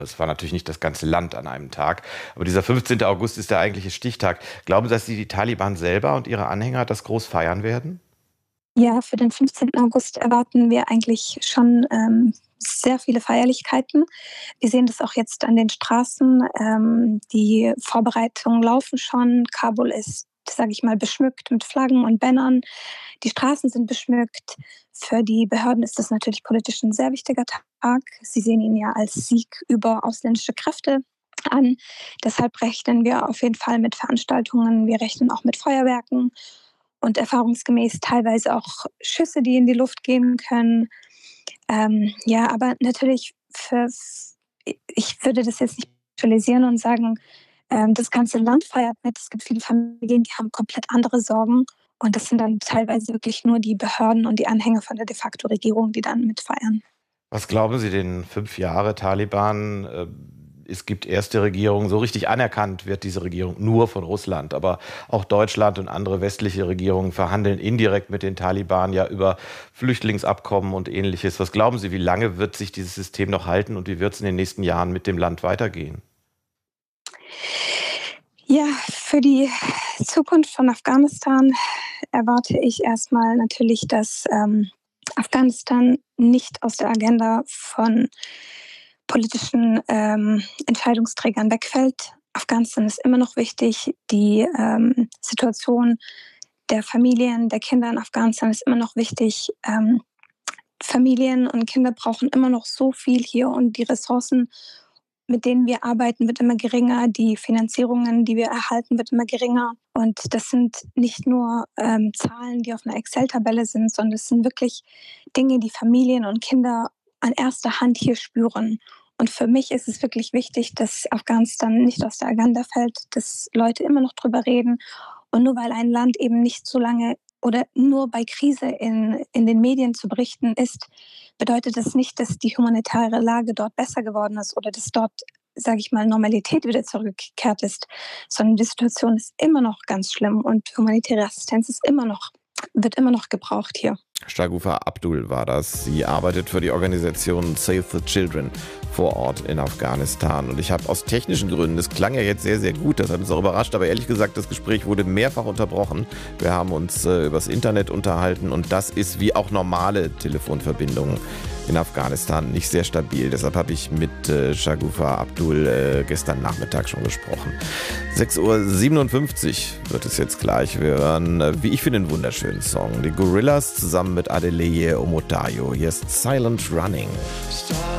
Es war natürlich nicht das ganze Land an einem Tag, aber dieser 15. August ist der eigentliche Stichtag. Glauben Sie, dass die Taliban selber und ihre Anhänger das groß feiern werden? Ja, für den 15. August erwarten wir eigentlich schon, sehr viele Feierlichkeiten. Wir sehen das auch jetzt an den Straßen. Die Vorbereitungen laufen schon. Kabul ist, sage ich mal, beschmückt mit Flaggen und Bannern. Die Straßen sind beschmückt. Für die Behörden ist das natürlich politisch ein sehr wichtiger Tag. Sie sehen ihn ja als Sieg über ausländische Kräfte an. Deshalb rechnen wir auf jeden Fall mit Veranstaltungen. Wir rechnen auch mit Feuerwerken und erfahrungsgemäß teilweise auch Schüsse, die in die Luft gehen können. Ja, aber natürlich ich würde das jetzt nicht visualisieren und sagen, das ganze Land feiert mit. Es gibt viele Familien, die haben komplett andere Sorgen. Und das sind dann teilweise wirklich nur die Behörden und die Anhänger von der de facto Regierung, die dann mitfeiern. Was glauben Sie, den 5 Jahre Taliban? Es gibt erste Regierungen, so richtig anerkannt wird diese Regierung nur von Russland. Aber auch Deutschland und andere westliche Regierungen verhandeln indirekt mit den Taliban ja über Flüchtlingsabkommen und Ähnliches. Was glauben Sie, wie lange wird sich dieses System noch halten und wie wird es in den nächsten Jahren mit dem Land weitergehen? Ja, für die Zukunft von Afghanistan erwarte ich erstmal natürlich, dass Afghanistan nicht aus der Agenda von politischen Entscheidungsträgern wegfällt. Afghanistan ist immer noch wichtig. Die Situation der Familien, der Kinder in Afghanistan ist immer noch wichtig. Familien und Kinder brauchen immer noch so viel hier und die Ressourcen, mit denen wir arbeiten, wird immer geringer. Die Finanzierungen, die wir erhalten, wird immer geringer. Und das sind nicht nur Zahlen, die auf einer Excel-Tabelle sind, sondern es sind wirklich Dinge, die Familien und Kinder an erster Hand hier spüren. Und für mich ist es wirklich wichtig, dass Afghanistan nicht aus der Agenda fällt, dass Leute immer noch drüber reden. Und nur weil ein Land eben nicht so lange oder nur bei Krise in den Medien zu berichten ist, bedeutet das nicht, dass die humanitäre Lage dort besser geworden ist oder dass dort, sage ich mal, Normalität wieder zurückgekehrt ist, sondern die Situation ist immer noch ganz schlimm und humanitäre Assistenz wird immer noch gebraucht hier. Shagufa Abdul war das. Sie arbeitet für die Organisation Save the Children vor Ort in Afghanistan. Und ich habe aus technischen Gründen, das klang ja jetzt sehr, sehr gut, das hat uns auch überrascht, aber ehrlich gesagt, das Gespräch wurde mehrfach unterbrochen. Wir haben uns übers Internet unterhalten und das ist wie auch normale Telefonverbindungen in Afghanistan nicht sehr stabil. Deshalb habe ich mit Shagufa Abdul gestern Nachmittag schon gesprochen. 6:57 Uhr wird es jetzt gleich. Wir hören, wie ich finde, einen wunderschönen Song. Die Gorillas zusammen mit Adeleye Omotayo. Hier ist Silent Running.